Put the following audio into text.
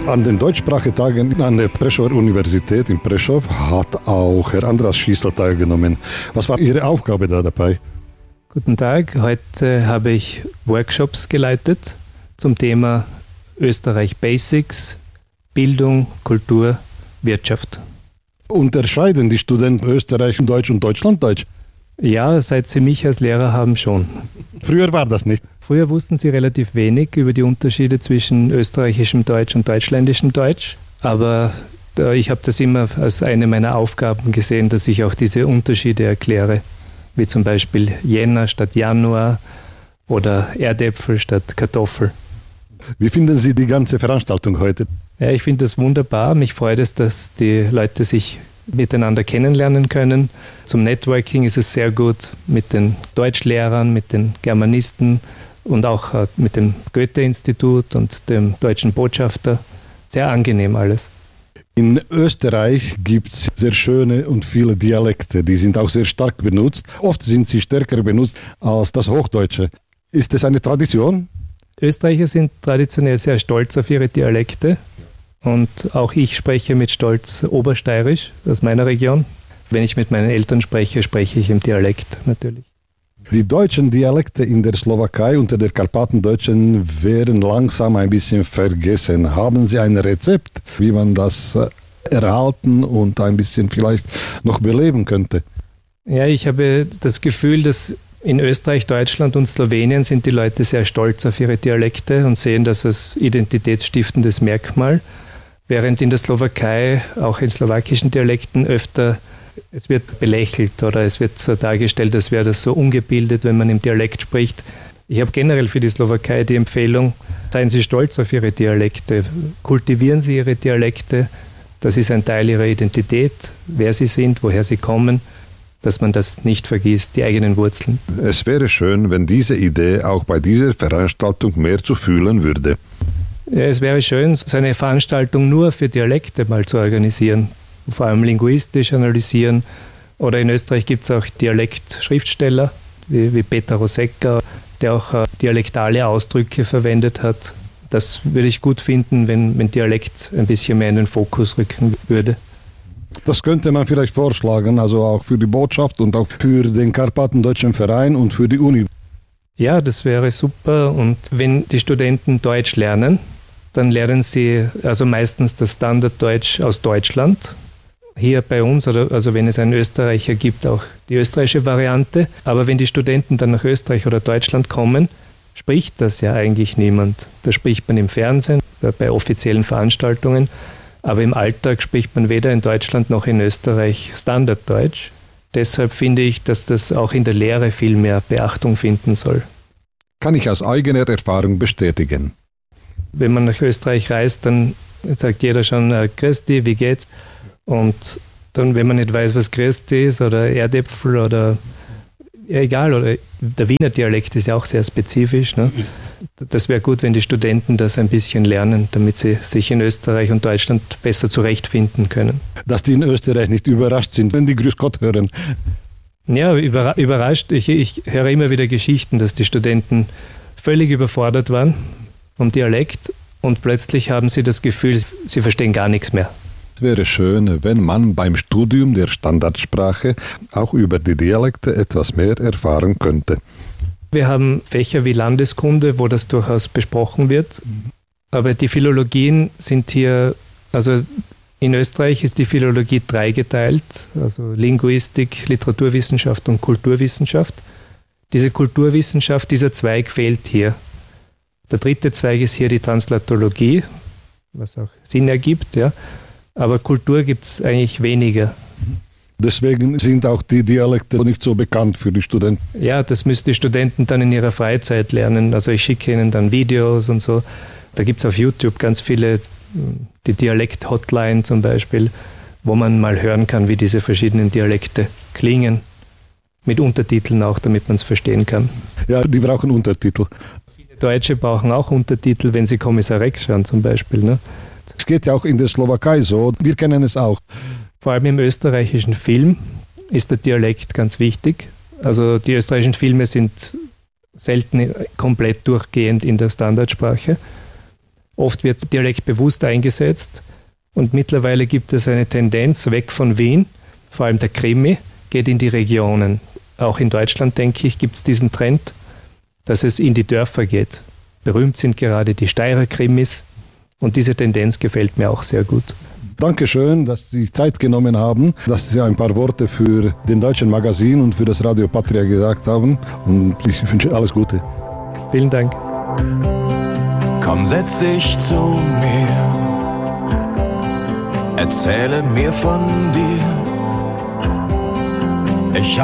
An den Deutschsprachetagen an der Prešower Universität in Prešov hat auch Herr Andras Schießler teilgenommen. Was war Ihre Aufgabe da dabei? Guten Tag, heute habe ich Workshops geleitet zum Thema Österreich Basics, Bildung, Kultur, Wirtschaft. Unterscheiden die Studenten Österreich-Deutsch und Deutschland-Deutsch? Ja, seit Sie mich als Lehrer haben, schon. Früher war das nicht. Früher wussten Sie relativ wenig über die Unterschiede zwischen österreichischem Deutsch und deutschländischem Deutsch, aber ich habe das immer als eine meiner Aufgaben gesehen, dass ich auch diese Unterschiede erkläre, wie zum Beispiel Jänner statt Januar oder Erdäpfel statt Kartoffel. Wie finden Sie die ganze Veranstaltung heute? Ja, ich finde das wunderbar. Mich freut es, dass die Leute sich miteinander kennenlernen können. Zum Networking ist es sehr gut mit den Deutschlehrern, mit den Germanisten und auch mit dem Goethe-Institut und dem deutschen Botschafter. Sehr angenehm alles. In Österreich gibt es sehr schöne und viele Dialekte, die sind auch sehr stark benutzt. Oft sind sie stärker benutzt als das Hochdeutsche. Ist das eine Tradition? Österreicher sind traditionell sehr stolz auf ihre Dialekte. Und auch ich spreche mit Stolz Obersteirisch aus meiner Region. Wenn ich mit meinen Eltern spreche, spreche ich im Dialekt natürlich. Die deutschen Dialekte in der Slowakei unter der Karpatendeutschen werden langsam ein bisschen vergessen. Haben Sie ein Rezept, wie man das erhalten und ein bisschen vielleicht noch beleben könnte? Ja, ich habe das Gefühl, dass in Österreich, Deutschland und Slowenien sind die Leute sehr stolz auf ihre Dialekte und sehen das als identitätsstiftendes Merkmal. Während in der Slowakei, auch in slowakischen Dialekten, öfter es wird belächelt oder es wird so dargestellt, als wäre das so ungebildet, wenn man im Dialekt spricht. Ich habe generell für die Slowakei die Empfehlung, seien Sie stolz auf Ihre Dialekte, kultivieren Sie Ihre Dialekte, das ist ein Teil Ihrer Identität, wer Sie sind, woher Sie kommen, dass man das nicht vergisst, die eigenen Wurzeln. Es wäre schön, wenn diese Idee auch bei dieser Veranstaltung mehr zu fühlen würde. Ja, es wäre schön, so eine Veranstaltung nur für Dialekte mal zu organisieren, vor allem linguistisch analysieren. Oder in Österreich gibt es auch Dialektschriftsteller, wie Peter Rosecka, der auch dialektale Ausdrücke verwendet hat. Das würde ich gut finden, wenn Dialekt ein bisschen mehr in den Fokus rücken würde. Das könnte man vielleicht vorschlagen, also auch für die Botschaft und auch für den Karpatendeutschen Verein und für die Uni. Ja, das wäre super. Und wenn die Studenten Deutsch lernen, dann lernen sie also meistens das Standarddeutsch aus Deutschland. Hier bei uns, also wenn es einen Österreicher gibt, auch die österreichische Variante. Aber wenn die Studenten dann nach Österreich oder Deutschland kommen, spricht das ja eigentlich niemand. Da spricht man im Fernsehen, bei offiziellen Veranstaltungen. Aber im Alltag spricht man weder in Deutschland noch in Österreich Standarddeutsch. Deshalb finde ich, dass das auch in der Lehre viel mehr Beachtung finden soll. Kann ich aus eigener Erfahrung bestätigen. Wenn man nach Österreich reist, dann sagt jeder schon Christi, wie geht's? Und dann, wenn man nicht weiß, was Christi ist oder Erdäpfel oder ja, egal, oder der Wiener Dialekt ist ja auch sehr spezifisch. Ne? Das wäre gut, wenn die Studenten das ein bisschen lernen, damit sie sich in Österreich und Deutschland besser zurechtfinden können. Dass die in Österreich nicht überrascht sind, wenn die Grüß Gott hören. Ja, überrascht. Ich höre immer wieder Geschichten, dass die Studenten völlig überfordert waren vom Dialekt und plötzlich haben sie das Gefühl, sie verstehen gar nichts mehr. Es wäre schön, wenn man beim Studium der Standardsprache auch über die Dialekte etwas mehr erfahren könnte. Wir haben Fächer wie Landeskunde, wo das durchaus besprochen wird. Aber die Philologien sind hier, also in Österreich ist die Philologie dreigeteilt, also Linguistik, Literaturwissenschaft und Kulturwissenschaft. Diese Kulturwissenschaft, dieser Zweig fehlt hier. Der dritte Zweig ist hier die Translatologie, was auch Sinn ergibt, ja. Aber Kultur gibt es eigentlich weniger. Deswegen sind auch die Dialekte nicht so bekannt für die Studenten. Ja, das müssen die Studenten dann in ihrer Freizeit lernen. Also ich schicke ihnen dann Videos und so. Da gibt es auf YouTube ganz viele, die Dialekt-Hotline zum Beispiel, wo man mal hören kann, wie diese verschiedenen Dialekte klingen. Mit Untertiteln auch, damit man es verstehen kann. Ja, die brauchen Untertitel. Viele Deutsche brauchen auch Untertitel, wenn sie Kommissar Rex hören zum Beispiel. Ne? Es geht ja auch in der Slowakei so. Wir kennen es auch. Vor allem im österreichischen Film ist der Dialekt ganz wichtig. Also die österreichischen Filme sind selten komplett durchgehend in der Standardsprache. Oft wird Dialekt bewusst eingesetzt und mittlerweile gibt es eine Tendenz weg von Wien, vor allem der Krimi, geht in die Regionen. Auch in Deutschland, denke ich, gibt es diesen Trend, dass es in die Dörfer geht. Berühmt sind gerade die Steirer Krimis und diese Tendenz gefällt mir auch sehr gut. Dankeschön, dass Sie Zeit genommen haben, dass Sie ein paar Worte für den Deutschen Magazin und für das Radio Patria gesagt haben. Und ich wünsche alles Gute. Vielen Dank. Komm, setz dich zu mir, erzähle mir von dir. Ich